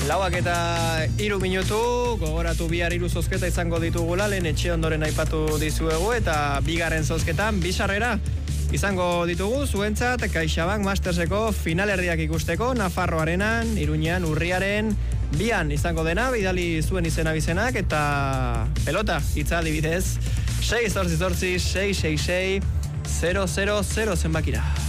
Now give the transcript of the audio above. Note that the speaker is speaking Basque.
4:03 gogoratu bihar 3 zozketa izango ditugula, lehen etxe ondoren aipatu dizuegu, eta bigarren zozketan bisarrera izango ditugu zuentzat CaixaBank Masterseko finalerdiak ikusteko Nafarroarenan, Iruñean urriaren 2 izango dena, bidali zuen izena bizenak eta pelota hitza adibidez 688 666 000 zenbakira.